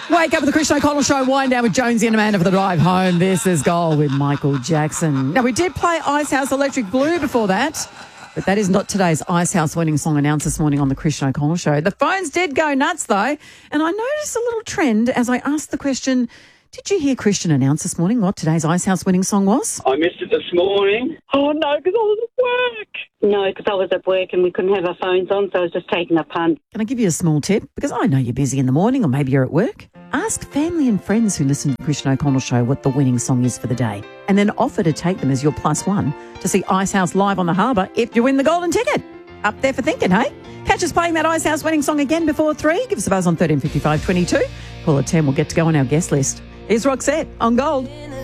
Wake up with the Christian O'Connell Show, wind down with Jonesy and Amanda for the drive home. This is Goal with Michael Jackson. Now, we did play Icehouse Electric Blue before that, but that is not today's Icehouse winning song announced this morning on the Christian O'Connell Show. The phones did go nuts, though, and I noticed a little trend as I asked the question, did you hear Christian announce this morning what today's Icehouse winning song was? I missed it this morning. Oh, no, because I was at work. No, because I was at work and we couldn't have our phones on, so I was just taking a punt. Can I give you a small tip? Because I know you're busy in the morning or maybe you're at work. Ask family and friends who listen to the Christian O'Connell Show what the winning song is for the day, and then offer to take them as your +1 to see Icehouse live on the harbour if you win the golden ticket. Up there for thinking, hey? Catch us playing that Icehouse winning song again before 3. Give us a buzz on 135522. Call at 10, we'll get to go on our guest list. Here's Roxette on Gold.